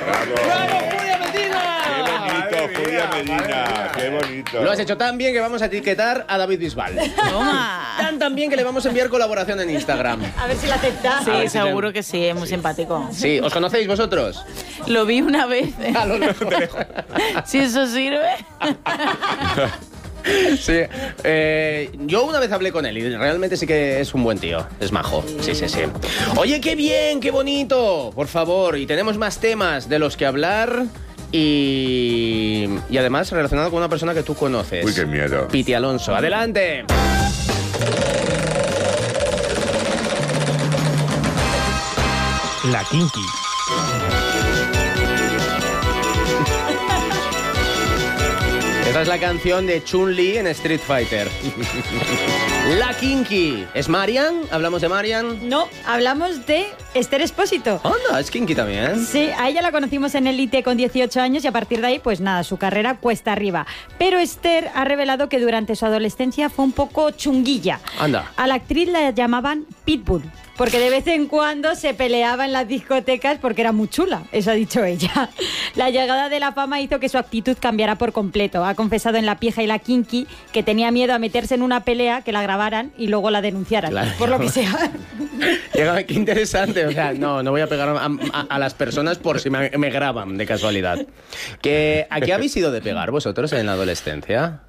¡Bravo, Julia Medina! ¡Qué bonito, Julia Medina! ¡Qué bonito! Lo has hecho tan bien que vamos a etiquetar a David Bisbal. Toma. Tan bien que le vamos a enviar colaboración en Instagram. A ver si la acepta. Sí, seguro que sí, es muy simpático. Sí, ¿os conocéis vosotros? Lo vi una vez. A lo lejos. Si eso sirve. Sí, yo una vez hablé con él y realmente sí que es un buen tío, es majo, sí. Oye, qué bien, qué bonito, por favor, y tenemos más temas de los que hablar y además relacionado con una persona que tú conoces. Uy, qué miedo. Piti Alonso, adelante. La Kinky. Esta es la canción de Chun-Li en Street Fighter. La Kinky. ¿Es Marian? ¿Hablamos de Marian? No, hablamos de Esther Expósito. Anda, es Kinky también. Sí, a ella la conocimos en Elite con 18 años y a partir de ahí, pues nada, su carrera cuesta arriba. Pero Esther ha revelado que durante su adolescencia fue un poco chunguilla. Anda. A la actriz la llamaban Pitbull, porque de vez en cuando se peleaba en las discotecas porque era muy chula, eso ha dicho ella. La llegada de la fama hizo que su actitud cambiara por completo. Ha confesado en La Pija y La Kinky que tenía miedo a meterse en una pelea, que la grabaran y luego la denunciaran, Claro. por lo que sea. Qué interesante, o sea, no voy a pegar a las personas por si me graban de casualidad. ¿A qué habéis ido de pegar vosotros en la adolescencia?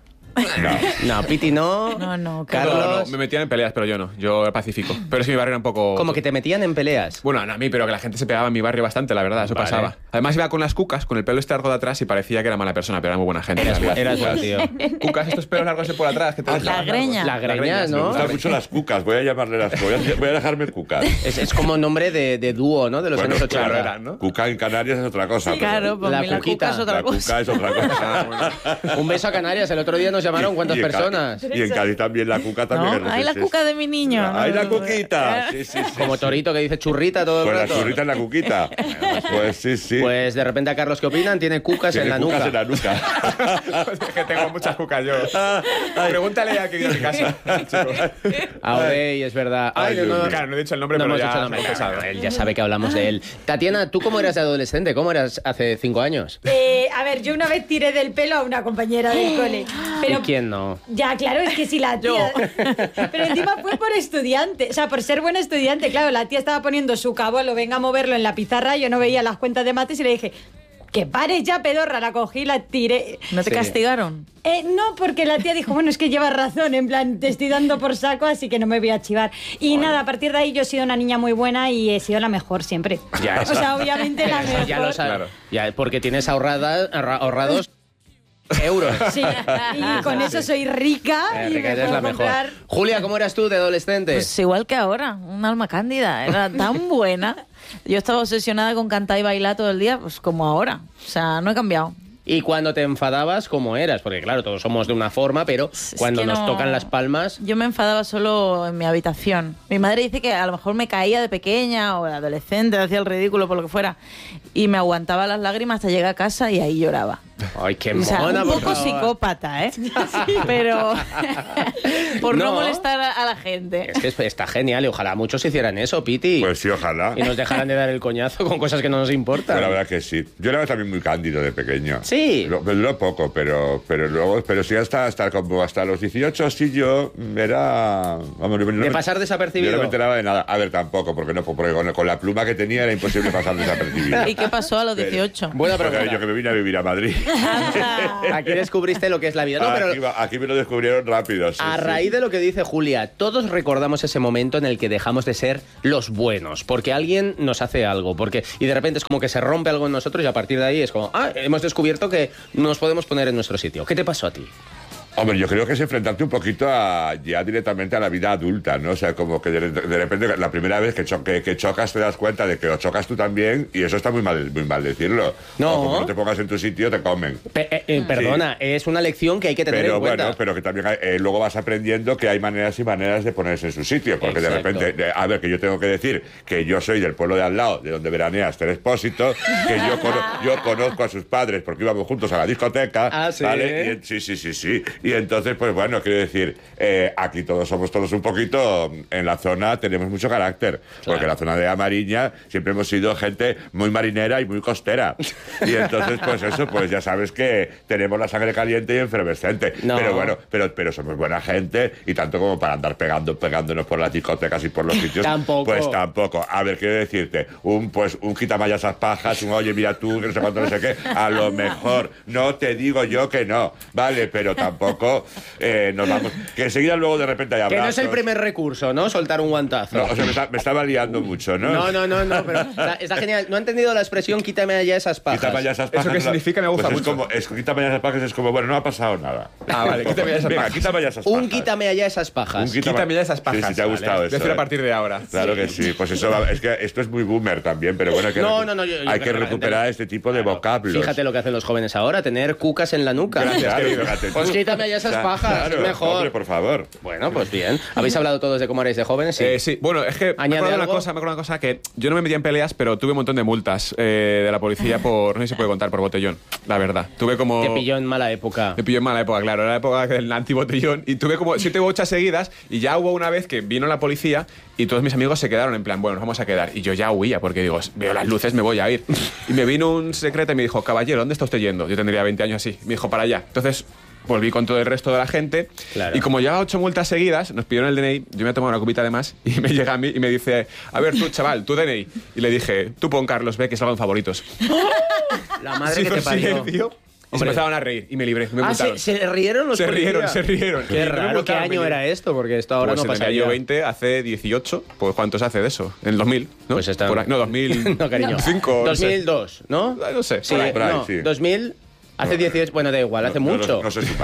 No, Piti no. No, Carlos. No, me metían en peleas, pero yo no. Yo era pacífico. Pero sí, mi barrio era un poco... Como que te metían en peleas. Bueno, no a mí, pero que la gente se pegaba en mi barrio bastante, la verdad, eso Vale. pasaba. Además iba con las cucas, con el pelo este largo de atrás y parecía que era mala persona, pero era muy buena gente. Eras buen tío. Cucas, estos pelos largos de por atrás. Que te La greña. La greña, Me ¿no? gustan mucho las cucas, voy a llamarle voy a dejarme cucas. Es como nombre de dúo, ¿no? De los Bueno, años 80. claro, era, ¿no? Cuca en Canarias es otra cosa. Claro, pues La la cuquita. cuca es otra La cosa. cuca es otra cosa. Un beso a Canarias. El otro día nos llamaron cuántas Y en personas. Y en Cádiz también la cuca también. No, hay la cuca de mi niño. ¡Ay, la cuquita! Sí. Como Torito que dice churrita todo el Pues la rato. churrita en la cuquita. Pues sí. Pues de repente a Carlos, ¿qué opinan? Tiene cucas Tiene en la cucas nuca. en la nuca. Es que tengo muchas cucas yo. Pregúntale a que viene a mi casa, chico. Aurey, es verdad. Ay, Dios mío. Claro, no he dicho el nombre, No pero hemos ya... dicho nombre. lo he pensado. Claro, él ya sabe que hablamos de él. Tatiana, ¿tú cómo eras de adolescente? ¿Cómo eras hace 5 años? A ver, yo una vez tiré del pelo a una compañera del cole. Pero ¿Y quién no? Ya, claro, es que si la tía... Pero encima fue por estudiante, o sea, por ser buena estudiante. Claro, la tía estaba poniendo su cabolo, venga a moverlo en la pizarra, yo no veía las cuentas de mates y le dije, que pares ya, pedorra, la cogí, la tiré. ¿No te Sí. castigaron? No, porque la tía dijo, bueno, es que llevas razón, en plan, te estoy dando por saco, así que no me voy a chivar. Y nada, a partir de ahí yo he sido una niña muy buena y he sido la mejor siempre. Ya, o sea, obviamente la mejor. Ya lo sabes. Claro. Ya, porque tienes ahorrados euros. Sí, y con eso soy rica y Rica, me eres puedo la mejor. comprar... Julia, ¿cómo eras tú de adolescente? Pues igual que ahora, un alma cándida. Era tan buena. Yo estaba obsesionada con cantar y bailar todo el día, pues como ahora. O sea, no he cambiado. Y cuando te enfadabas, ¿cómo eras? Porque claro, todos somos de una forma, pero Es cuando que nos no- tocan las palmas... Yo me enfadaba solo en mi habitación. Mi madre dice que a lo mejor me caía de pequeña o de adolescente, hacía el ridículo por lo que fuera. Y me aguantaba las lágrimas hasta llegar a casa y ahí lloraba. Ay, qué O sea, mona, un por poco favor. psicópata, ¿eh? Pero por no No. molestar a la gente. Es que está genial y ojalá muchos hicieran eso, Piti. Pues sí, ojalá. Y nos dejaran de dar el coñazo con cosas que no nos importan. Pero la verdad que sí. Yo era también muy cándido de pequeño. Sí. Lo poco, pero luego, pero sí hasta los 18 sí yo era... Vamos, De pasar desapercibido. Yo no me enteraba de nada. A ver, tampoco, porque con la pluma que tenía era imposible pasar desapercibido. ¿Y qué pasó a los 18? Buena Porque pregunta. yo que me vine a vivir a Madrid. Anda. Aquí descubriste lo que es la vida. No, pero Aquí me lo descubrieron rápido. Sí, a sí. raíz de lo que dice Julia, todos recordamos ese momento en el que dejamos de ser los buenos, porque alguien nos hace algo, y de repente es como que se rompe algo en nosotros y a partir de ahí es como, hemos descubierto que nos podemos poner en nuestro sitio. ¿Qué te pasó a ti? Hombre, yo creo que es enfrentarte un poquito ya directamente a la vida adulta, ¿no? O sea, como que de repente la primera vez que chocas te das cuenta de que lo chocas tú también y eso está muy mal decirlo. No. O como no te pongas en tu sitio, te comen. Perdona, es una lección que hay que tener Pero en cuenta. bueno, pero que también luego vas aprendiendo que hay maneras y maneras de ponerse en su sitio. Porque Exacto. de repente, a ver, que yo tengo que decir que yo soy del pueblo de al lado, de donde veranea Esther Expósito, que yo conozco a sus padres porque íbamos juntos a la discoteca. Ah, ¿sí? ¿Vale? Sí. Y entonces, pues bueno, quiero decir, aquí somos todos un poquito, en la zona tenemos mucho carácter, porque en la zona de Amariña siempre hemos sido gente muy marinera y muy costera. Y entonces, pues eso, pues ya sabes que tenemos la sangre caliente y efervescente. No. Pero bueno, pero somos buena gente, y tanto como para andar pegándonos por las discotecas y por los sitios. Tampoco. Pues tampoco. A ver, quiero decirte, un quitamayas esas pajas, oye, mira tú, que no sé cuánto, no sé qué, a lo mejor, no te digo yo que no, ¿vale? Pero tampoco nos vamos, que enseguida luego de repente hay abrazos. Que no es el primer recurso, ¿no? Soltar un guantazo. No, o sea, me estaba liando mucho, ¿no? No, pero está genial. No he entendido la expresión quítame allá esas pajas. Quítame allá esas pajas. ¿Eso qué significa? Me gusta pues mucho. Quítame allá esas pajas es como, bueno, no ha pasado nada. Ah, vale, quítame allá esas Venga, pajas. quítame allá esas pajas. Un quítame allá esas pajas. Quítame ya esas pajas. Sí, te ha gustado Voy a eso. hacer a partir de ahora. Claro que sí, pues eso es que esto es muy boomer también, pero bueno, hay que, No, yo hay creo que la recuperar gente este tipo de vocablos. Fíjate lo que hacen los jóvenes ahora, tener cucas en la nuca. Claro, fíjate tú. Pues quítame allá esas pajas, Claro, es mejor. hombre, por favor. Bueno, pues bien. ¿Habéis hablado todos de cómo erais de jóvenes? Sí. Sí, bueno, es que me ¿Añade acuerdo algo? una cosa que yo no me metía en peleas, pero tuve un montón de multas de la policía por, no sé si se puede contar, por botellón, la verdad. Tuve como... Te pilló en mala época. Me pilló en mala época, claro, era la época del antibotellón, y tuve como 7 u 8 seguidas, y ya hubo una vez que vino la policía y todos mis amigos se quedaron en plan, bueno, nos vamos a quedar. Y yo ya huía, porque digo, veo las luces, me voy a ir. Y me vino un secreto y me dijo, caballero, ¿dónde está usted yendo? Yo tendría 20 años así. Me dijo, para allá. Entonces volví con todo el resto de la gente. Claro. Y como llevaba 8 multas seguidas, nos pidieron el DNI, yo me he tomado una copita de más, y me llega a mí y me dice, a ver tú, chaval, tu DNI. Y le dije, tú pon Carlos B, que salgan favoritos. La madre Hizo que te parió. silencio, y se Hombre. empezaban a reír, y me libré, me Ah, multaron. ¿se rieron los Se rieron, policías? se rieron. Qué raro, ¿qué año era esto? Porque esto ahora Pues no en el pasa año 20, hace 18. Pues ¿cuántos hace de eso? En el 2000, ¿no? Pues está... Por ahí- no, 2000. No, cariño. 5, 2002, ¿no? No sé. Sí, por ahí, no, sí. 2000, hace 18, bueno, da igual, hace mucho. No sé sumar.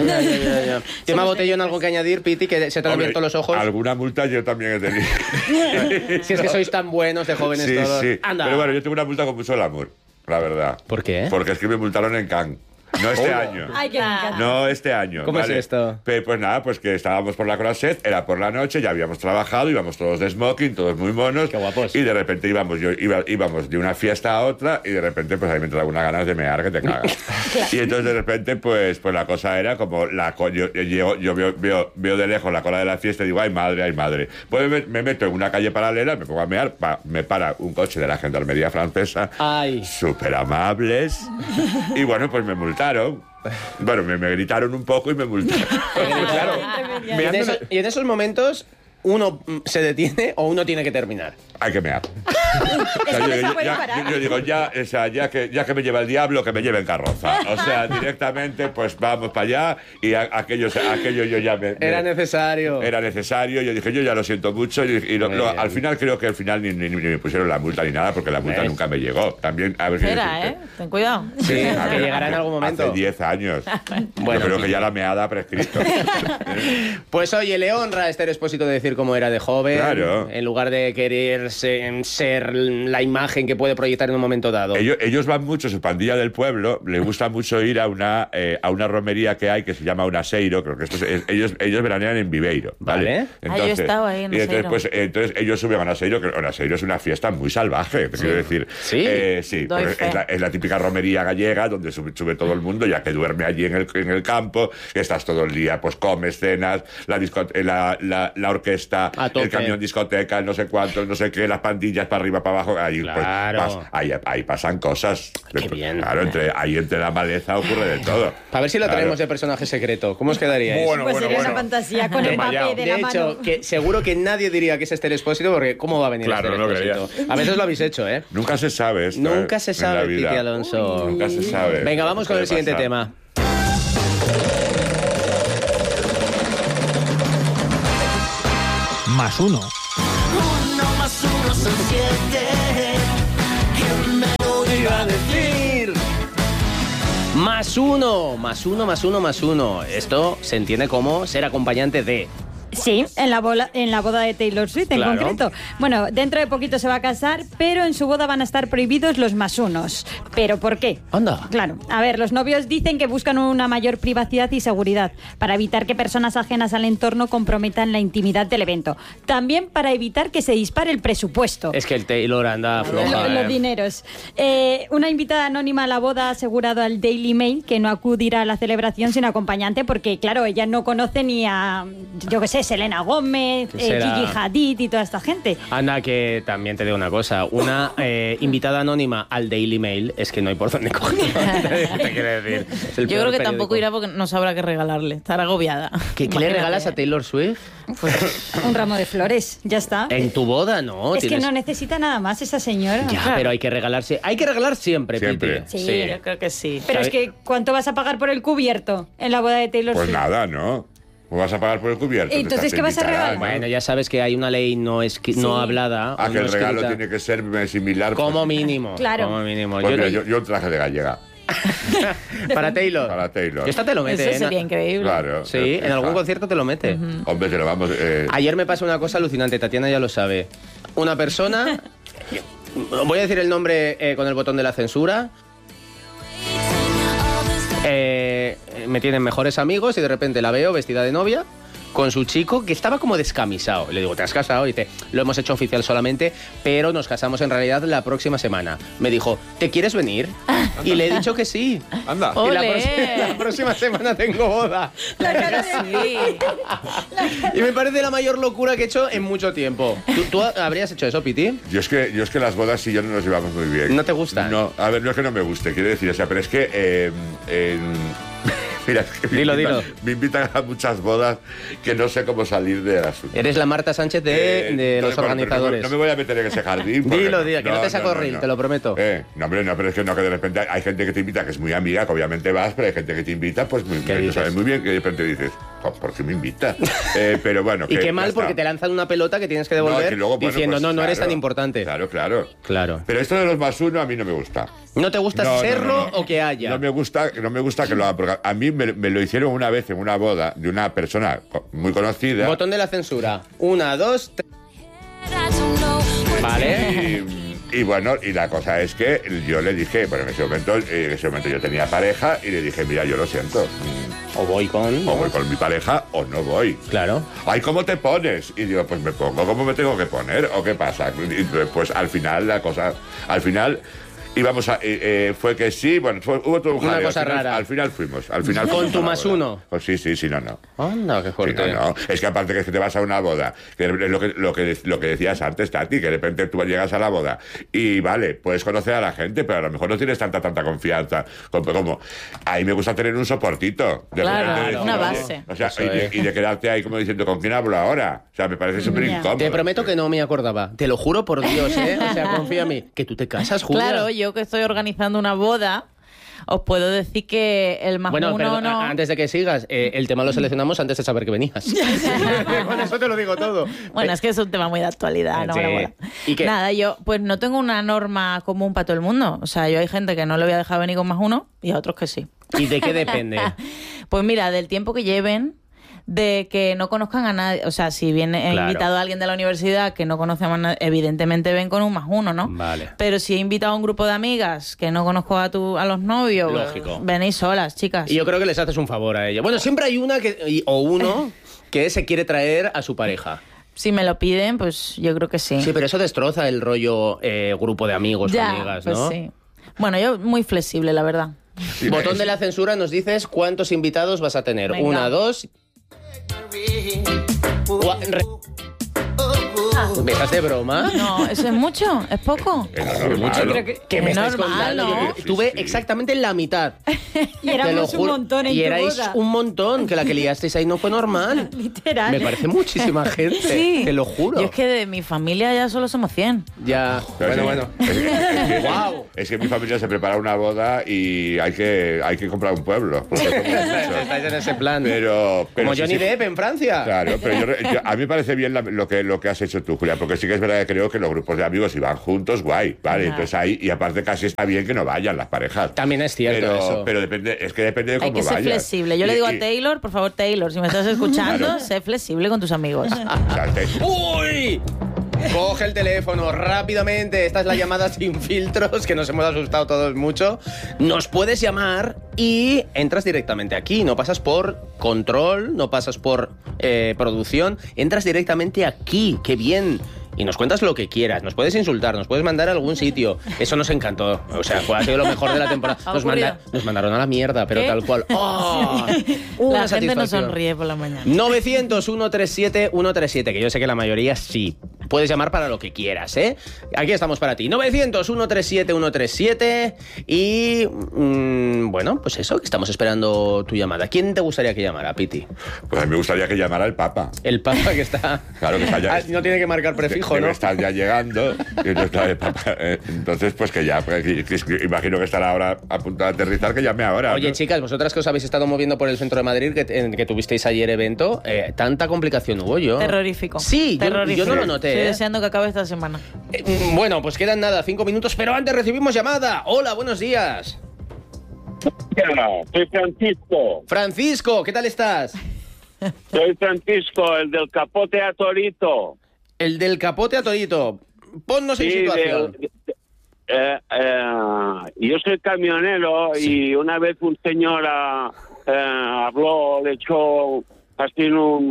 Ya. ¿Tema botellón algo que añadir, Piti, que se te han Hombre, abierto los ojos? Alguna multa yo también he tenido. Si es que sois tan buenos de jóvenes Sí, todos. sí. Anda. Pero bueno, yo tengo una multa con mucho glamour, la verdad. ¿Por qué? Porque es que me multaron en Cannes. No este año. Ay, que me encanta. No este año. ¿Cómo es esto? Pues nada, pues que estábamos por la Croisette, era por la noche, ya habíamos trabajado, íbamos todos de smoking, todos muy monos. Qué guapos. Y de repente íbamos de una fiesta a otra, y de repente pues ahí me entraba unas ganas de mear que te cagas. Y entonces de repente pues la cosa era como yo veo de lejos la cola de la fiesta y digo, ay madre. Pues me meto en una calle paralela, me pongo a mear, me para un coche de la gendarmería francesa, Ay. súper amables, y bueno, pues me multaron. Bueno, me gritaron un poco y me multaron. Claro. Y en esos momentos, uno se detiene o uno tiene que terminar. Hay que mear. Es que no se puede parar. Yo digo, ya que me lleva el diablo, que me lleve en carroza. O sea, directamente, pues vamos para allá, y aquello yo ya Era necesario. Era necesario, yo dije, yo ya lo siento mucho, y al final creo que al final ni me pusieron la multa ni nada, porque la multa ¿Ves? nunca me llegó. También, a ver qué Espera, decirte. ten cuidado. Sí, A que ver, llegará en algún momento. Hace 10 años. Bueno, Yo creo sí. que ya la meada ha prescrito. Pues oye, le honra a Esther Expósito de decir cómo era de joven. Claro. En lugar de querer ser la imagen que puede proyectar en un momento dado. Ellos van mucho, su pandilla del pueblo, les gusta mucho ir a una romería que hay que se llama Unaseiro, creo que ellos veranean en Viveiro, ¿vale? Vale. Yo he estado ahí en y entonces, Unaseiro. entonces ellos suben a Unaseiro, que Unaseiro es una fiesta muy salvaje, te quiero decir. ¿Sí? Sí, Doy pues fe. es la típica romería gallega donde sube todo el mundo, ya que duerme allí en el campo, que estás todo el día, pues comes, cenas, la orquesta, A tope. el camión discoteca, el no sé cuántos, no sé qué, las pandillas para arriba, para abajo, ahí, Claro. ahí pasan cosas. Qué bien. Claro, entre la maleza ocurre de todo. A ver si lo Claro. traemos de personaje secreto. ¿Cómo os quedaríais? Pues sería una fantasía con el Desmayado. papel de De la hecho, mano. que seguro que nadie diría que es Esther Expósito, porque ¿cómo va a venir Claro, Esther no lo Expósito? A veces lo habéis hecho, ¿eh? Nunca se sabe esto. Nunca se en la sabe, vida. Piti Alonso. Nunca se sabe. Venga, vamos con Puede el siguiente pasar. tema. Más uno. Más uno. Esto se entiende como ser acompañante de. Sí, en la boda de Taylor Swift en Claro. concreto. Bueno, dentro de poquito se va a casar, pero en su boda van a estar prohibidos los +1. ¿Pero por qué? Anda. Claro, a ver, los novios dicen que buscan una mayor privacidad y seguridad para evitar que personas ajenas al entorno comprometan la intimidad del evento. También para evitar que se dispare el presupuesto. Es que el Taylor anda floja. Los dineros. Una invitada anónima a la boda ha asegurado al Daily Mail que no acudirá a la celebración sin acompañante porque, claro, ella no conoce ni a, yo qué sé, Selena Gómez, Será. Gigi Hadid y toda esta gente. Anda, que también te digo una cosa. Una invitada anónima al Daily Mail es que no hay por dónde coger. Te quiero decir. Es el Yo peor creo que periódico. tampoco irá porque no sabrá qué regalarle. Estará agobiada. ¿Qué le Imagínate. regalas a Taylor Swift? Un ramo de flores, ya está. En tu boda, ¿no? Es que Tienes- no necesita nada más esa señora. Ya, Claro. pero hay que regalarse. Hay que regalar siempre, Siempre. Piti. Sí. Yo creo que sí. Pero es que, ¿cuánto vas a pagar por el cubierto en la boda de Taylor Pues Swift? nada, ¿no? ¿O vas a pagar por el cubierto? Entonces, Te ¿qué vas a invitarán, regalar? ¿no? Bueno, ya sabes que hay una ley no hablada. Ah, o que no el regalo escrita. tiene que ser similar. Como mínimo. Claro. Como mínimo. Pues mira, Yo- yo un traje de gallega. para Taylor. Para Taylor. Yo esta te lo mete. Eso sería increíble. Claro. Sí, en algún concierto te lo mete. Hombre, te lo vamos. Ayer me pasó una cosa alucinante, Tatiana ya lo sabe. Una persona, voy a decir el nombre con el botón de la censura. Me tienen mejores amigos y de repente la veo vestida de novia con su chico que estaba como descamisado. Le digo, ¿te has casado? Y dice, lo hemos hecho oficial solamente, pero nos casamos en realidad la próxima semana. Me dijo, ¿te quieres venir? Y le he dicho que sí. Anda. Oh. Y ¡Olé! la próxima semana tengo boda. Sí. Y me parece la mayor locura que he hecho en mucho tiempo. ¿Tú habrías hecho eso, Piti? yo es que las bodas y yo no nos llevamos muy bien. ¿No te gustan? No, a ver, no es que no me guste, quiero decir, o sea, pero es que mira, es que Dilo. me invitan a muchas bodas que no sé cómo salir del asunto. Eres la Marta Sánchez de los pero organizadores. No me voy a meter en ese jardín. porque Dilo, que no te saco reel, te lo prometo. No, hombre, no, pero es que no, que de repente hay gente que te invita que es muy amiga, que obviamente vas, pero hay gente que te invita, pues muy ¿Qué bien, dices? sabes muy bien, que de repente dices, ¿por qué me invita? Pero bueno, Y que qué ya mal está. porque te lanzan una pelota que tienes que No, devolver que luego, bueno, diciendo, pues, no eres claro, tan importante. Claro. Claro. Pero esto de los +1 a mí no me gusta. ¿No te gusta No, serlo no. o que haya? No me gusta que lo haga, porque a mí me lo hicieron una vez en una boda de una persona muy conocida. Botón de la censura. 1, 2, 3. Vale. Y bueno, y la cosa es que yo le dije, bueno, en ese momento yo tenía pareja y le dije, mira, yo lo siento, O voy con... o voy con mi pareja o no voy. Claro. Ay, ¿cómo te pones? Y digo, pues me pongo, ¿cómo me tengo que poner? ¿O qué pasa? Y pues al final íbamos a, fue que sí, bueno, hubo todo un Una jaleo. cosa al final, rara. Al final fuimos. Con fuimos tu a la +1. boda. Pues sí, no. Anda, qué Sí, fuerte. no. Es que aparte que te vas a una boda, que es lo que decías antes, Tati, que de repente tú llegas a la boda y vale, puedes conocer a la gente, pero a lo mejor no tienes tanta confianza como a mí me gusta tener un soportito. De Claro, repente una oye, base. O sea, Eso es. y de quedarte ahí como diciendo, ¿con quién hablo ahora? O sea, me parece súper Ya. incómodo. Te prometo que no me acordaba. Te lo juro por Dios, ¿eh? O sea, confía en mí. Que tú te casas, Julia. Claro, yo que estoy organizando una boda, os puedo decir que el +1 Bueno, perdón, no. antes de que sigas, el tema lo seleccionamos antes de saber que venías. Con eso te lo digo todo. Bueno, es que es un tema muy de actualidad, ¿no? Sí. La boda. ¿Y qué? Nada, yo pues no tengo una norma común para todo el mundo. O sea, yo hay gente que no le voy a dejar venir con +1 y a otros que sí. ¿Y de qué depende? Pues mira, del tiempo que lleven, de que no conozcan a nadie. O sea, si viene he Claro. invitado a alguien de la universidad que no conoce a nadie, evidentemente ven con un +1, ¿no? Vale. Pero si he invitado a un grupo de amigas que no conozco a los novios, Lógico. venéis solas, chicas. Y yo creo que les haces un favor a ella. Bueno, siempre hay una o uno que se quiere traer a su pareja. Si me lo piden, pues yo creo que sí. Sí, pero eso destroza el rollo grupo de amigos o Ya, amigas, pues ¿no? sí. Bueno, yo muy flexible, la verdad. Botón de la censura, nos dices cuántos invitados vas a tener. Venga. 1, 2... ¿Me estás de broma? No, ¿eso es mucho? ¿Es poco? Era normal. Mucho, ¿no? creo que- ¿Qué me Es estáis normal, contando? ¿no? Yo estuve Sí, sí. exactamente en la mitad. Y Te lo éramos un juro. montón en Y tu erais boda. un montón, que la que liasteis ahí no fue normal. Literal. Me parece muchísima gente, Sí. te lo juro. Yo es que de mi familia ya solo somos 100. Ya, bueno. Guau. Es que mi familia se prepara una boda y hay que comprar un pueblo. Porque somos muchos. Estáis en ese plan. Pero Como sí, Johnny sí. Depp en Francia. Claro, pero a mí me parece bien lo que has hecho dicho tú, Julia, porque sí que es verdad que creo que los grupos de amigos, si van juntos, guay, ¿vale? Entonces ahí, y aparte casi está bien que no vayan las parejas. También es cierto eso. Pero depende, es que depende de cómo Hay que vayas. ser flexible. Yo le digo a Taylor, por favor, Taylor, si me estás escuchando, Claro. sé flexible con tus amigos. O sea, ¡Uy! Coge el teléfono rápidamente. Esta es la llamada sin filtros, que nos hemos asustado todos mucho. Nos puedes llamar y entras directamente aquí. No pasas por control, no pasas por producción. Entras directamente aquí. ¡Qué bien! Y nos cuentas lo que quieras. Nos puedes insultar, nos puedes mandar a algún sitio. Eso nos encantó. O sea, ha sido lo mejor de la temporada. Nos mandaron a la mierda, pero ¿Qué? tal cual. ¡Oh! La gente no satisfacción. sonríe por la mañana. 900-137-137, que yo sé que la mayoría sí. Puedes llamar para lo que quieras, ¿eh? Aquí estamos para ti. 900-137-137 y... bueno, pues eso, que estamos esperando tu llamada. ¿Quién te gustaría que llamara, Piti? pues a mí me gustaría que llamara el Papa. El Papa que está... Claro que está ya. no tiene que marcar prefijo, ¿no? Está ya llegando. Y no está el Papa. Entonces, pues que ya, que imagino que estará ahora a punto de aterrizar, que llame ahora. Oye, ¿no? chicas, vosotras que os habéis estado moviendo por el centro de Madrid, que tuvisteis ayer evento, tanta complicación hubo yo. Terrorífico. Sí, yo no lo noté. Estoy deseando que acabe esta semana. Bueno, pues quedan nada, 5 minutos, pero antes recibimos llamada. Hola, buenos días. Soy Francisco. Francisco, ¿qué tal estás? Soy Francisco, el del capote a Torito. El del capote a Torito. Ponnos en situación. Yo soy camionero y una vez un señor habló, le echó así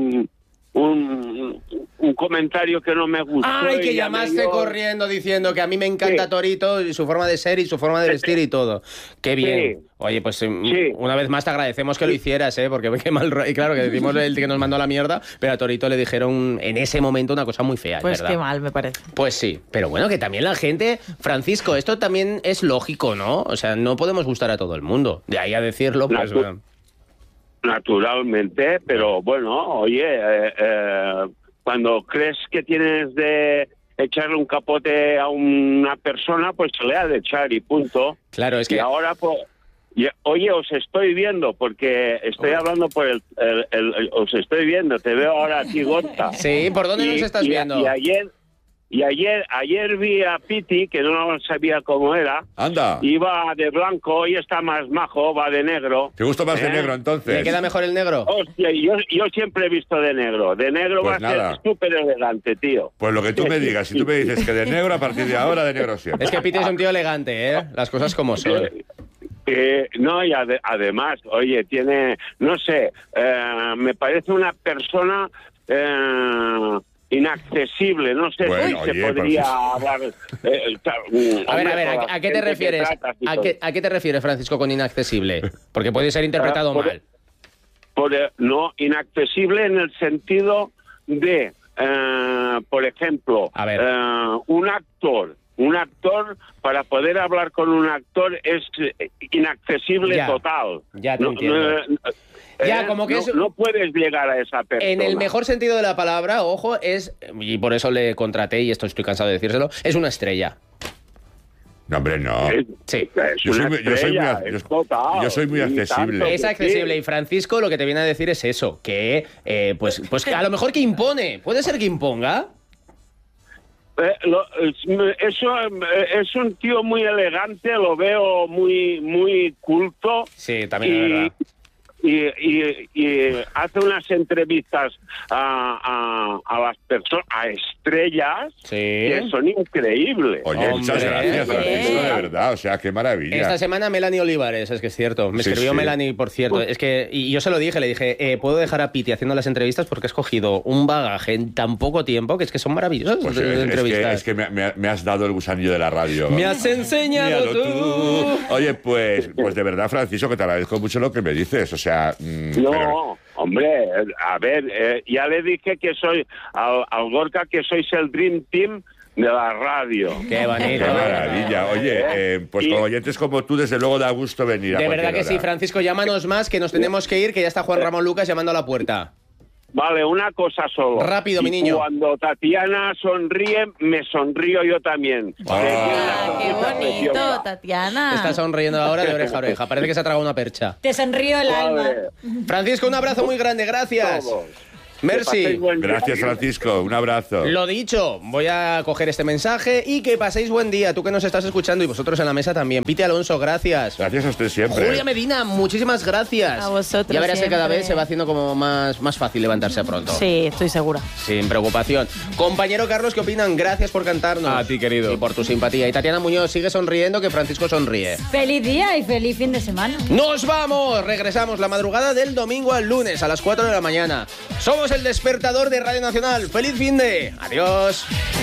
un comentario que no me gustó. Ay, que y llamaste yo... corriendo diciendo que a mí me encanta Sí. Torito y su forma de ser y su forma de vestir y todo. Qué bien. Sí. Oye, pues Sí. una vez más te agradecemos que lo hicieras, porque qué mal y claro, que decimos el que nos mandó a la mierda, pero a Torito le dijeron en ese momento una cosa muy fea, Pues es verdad. qué mal, me parece. Pues sí, pero bueno, que también la gente, Francisco, esto también es lógico, ¿no? O sea, no podemos gustar a todo el mundo. De ahí a decirlo, pues... Naturalmente, pero bueno, oye, cuando crees que tienes de echarle un capote a una persona, pues se le ha de echar y punto. Claro, es que... Y ahora, pues, oye, os estoy viendo, porque estoy hablando por os estoy viendo, te veo ahora aquí, Gorka. Sí, ¿por dónde nos estás viendo? Y ayer vi a Piti, que no sabía cómo era. Anda. Iba de blanco, hoy está más majo, va de negro. ¿Te gusta más de negro entonces? ¿Le queda mejor el negro? Hostia, yo siempre he visto de negro. De negro Pues va a nada. ser súper elegante, tío. Pues lo que tú me digas, si tú me dices que de negro, a partir de ahora de negro siempre. Es que Piti es un tío elegante, ¿eh? Las cosas como son. No, y además, oye, tiene, no sé, me parece una persona inaccesible, no sé Bueno, si oye, se podría pero- hablar... A ver, ¿a qué te refieres? ¿A qué te refieres, Francisco, con inaccesible? Porque puede ser interpretado mal. No, inaccesible en el sentido de, por ejemplo, A ver. un actor, para poder hablar con un actor es inaccesible Ya, total. ya te entiendo. Ya, como que es- no puedes llegar a esa persona. En el mejor sentido de la palabra, ojo, es, y por eso le contraté, y esto estoy cansado de decírselo, es una estrella. No, hombre, no. Sí. Es Yo soy una muy- yo soy muy estrella, ac- es total. yo soy muy Y accesible. tanto Es que accesible, sí. y Francisco lo que te viene a decir es eso, que pues que a lo mejor que impone, puede ser que imponga. Es un tío muy elegante, lo veo muy culto. Sí, también es verdad. Y hace unas entrevistas a las personas, a estrellas, Sí. que son increíbles. Oye, muchas Hombre, gracias, Francisco, bien. de verdad. O sea, qué maravilla. Esta semana Melanie Olivares, es que es cierto. Me Sí, escribió sí. Melanie, por cierto. Es que, y yo se lo dije, le dije, puedo dejar a Piti haciendo las entrevistas porque has cogido un bagaje en tan poco tiempo que es que son maravillosas Pues las entrevistas. es que me has dado el gusanillo de la radio. Me has enseñado Míralo tú. Oye, pues de verdad, Francisco, que te agradezco mucho lo que me dices. O sea, No, pero- hombre, a ver, ya le dije que soy, al Gorka, que sois el Dream Team de la radio. Qué bonito. qué maravilla. Oye, pues Y- con oyentes como tú, desde luego da gusto venir. De a verdad que cualquier sí, hora. Francisco, llámanos más, que nos tenemos que ir, que ya está Juan Ramón Lucas llamando a la puerta. Vale, una cosa solo. Rápido, Y mi niño. Cuando Tatiana sonríe, me sonrío yo también. Ah, qué Sonrisa bonito, preciosa. Tatiana. Está sonriendo ahora de oreja a oreja. Parece que se ha tragado una percha. Te sonrío el alma. Vale, Francisco, un abrazo muy grande, gracias. todos. Merci. paséis buen día. Gracias, Francisco. Un abrazo. Lo dicho, voy a coger este mensaje y que paséis buen día. Tú que nos estás escuchando y vosotros en la mesa también. Piti Alonso, gracias. Gracias a usted siempre. Julia Medina, muchísimas gracias. A vosotros Ya verás que cada siempre. vez se va haciendo como más fácil levantarse pronto. Sí, estoy segura. Sin preocupación. Compañero Carlos, ¿qué opinan? Gracias por cantarnos. A ti, querido. Y por tu simpatía. Y Tatiana Muñoz, sigue sonriendo que Francisco sonríe. Feliz día y feliz fin de semana. ¡Nos vamos! Regresamos la madrugada del domingo al lunes a las 4 de la mañana. Somos el despertador de Radio Nacional. ¡Feliz fin de! ¡Adiós!